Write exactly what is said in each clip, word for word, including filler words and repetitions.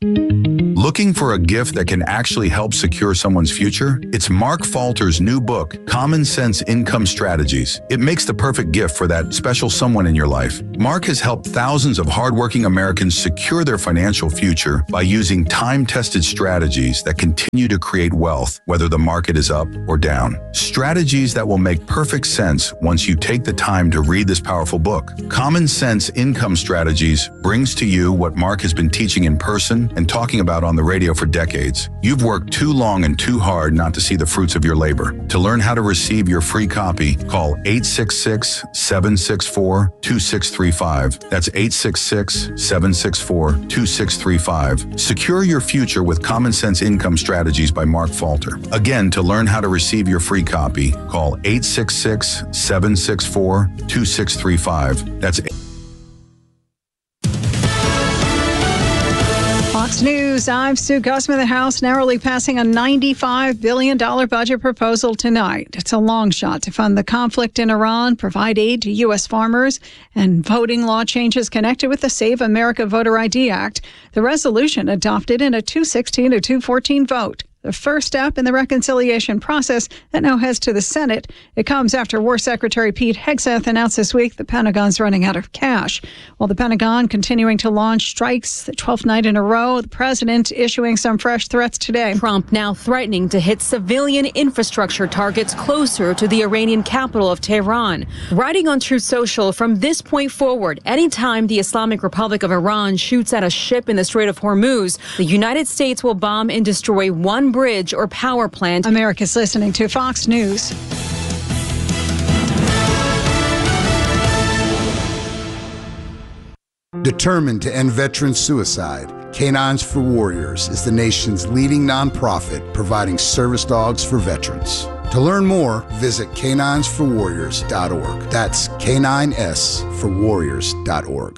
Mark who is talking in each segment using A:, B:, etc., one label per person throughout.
A: Looking for a gift that can actually help secure someone's future? It's Mark Falter's new book, Common Sense Income Strategies. It makes the perfect gift for that special someone in your life. Mark has helped thousands of hardworking Americans secure their financial future by using time-tested strategies that continue to create wealth, whether the market is up or down. Strategies that will make perfect sense once you take the time to read this powerful book. Common Sense Income Strategies brings to you what Mark has been teaching in person and talking about on the radio for decades. You've worked too long and too hard not to see the fruits of your labor. To learn how to receive your free copy, call eight six six, seven six four, two six three five. That's eight six six, seven six four, two six three five. Secure your future with Common Sense Income Strategies by Mark Falter. Again, to learn how to receive your free copy, call eight six six, seven six four, two six three five. That's
B: Fox News, I'm Sue Guzman. The House narrowly passing a ninety-five billion dollars budget proposal tonight. It's a long shot to fund the conflict in Iran, provide aid to U S farmers, and voting law changes connected with the Save America Voter I D Act. The resolution adopted in a two sixteen to two fourteen vote. The first step in the reconciliation process that now heads to the Senate. It comes after War Secretary Pete Hegseth announced this week the Pentagon's running out of cash. While the Pentagon continuing to launch strikes the twelfth night in a row, the president issuing some fresh threats today.
C: Trump now threatening to hit civilian infrastructure targets closer to the Iranian capital of Tehran. Writing on Truth Social, from this point forward, anytime the Islamic Republic of Iran shoots at a ship in the Strait of Hormuz, the United States will bomb and destroy one bridge or power plant.
B: America's listening to Fox News.
D: Determined to end veteran suicide, Canines for Warriors is the nation's leading nonprofit providing service dogs for veterans. To learn more, visit canines for warriors dot org. That's K nine S for warriors dot org.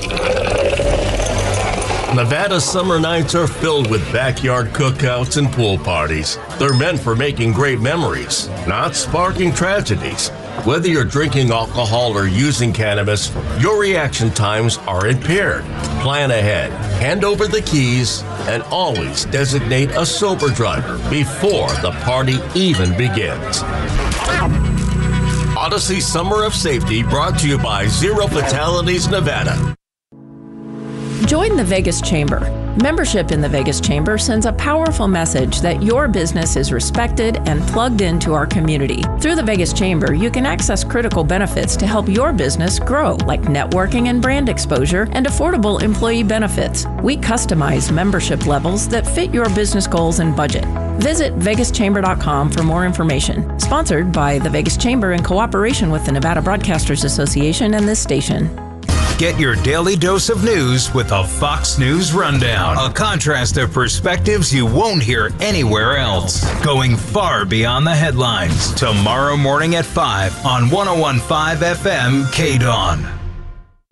E: Nevada summer nights are filled with backyard cookouts and pool parties. They're meant for making great memories, not sparking tragedies. Whether you're drinking alcohol or using cannabis, your reaction times are impaired. Plan ahead, hand over the keys, and always designate a sober driver before the party even begins. Odyssey Summer of Safety brought to you by Zero Fatalities Nevada.
F: Join the Vegas Chamber. Membership in the Vegas Chamber sends a powerful message that your business is respected and plugged into our community. Through the Vegas Chamber, you can access critical benefits to help your business grow, like networking and brand exposure and affordable employee benefits. We customize membership levels that fit your business goals and budget. Visit vegas chamber dot com for more information. Sponsored by the Vegas Chamber in cooperation with the Nevada Broadcasters Association and this station.
G: Get your daily dose of news with a Fox News Rundown. A contrast of perspectives you won't hear anywhere else. Going far beyond the headlines. Tomorrow morning at five on one oh one point five F M K-Dawn.